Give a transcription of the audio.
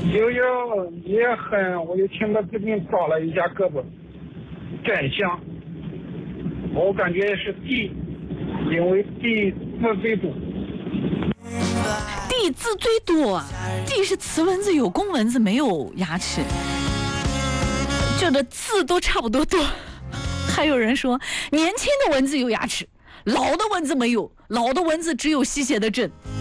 也很，我就听他最近抓了一下胳膊，真像。我感觉是地，因为地字最多。 地字最多，地是雌蚊子有公蚊子没有牙齿，这个字都差不多多。还有人说年轻的蚊子有牙齿，老的蚊子没有，老的蚊子只有吸血的症。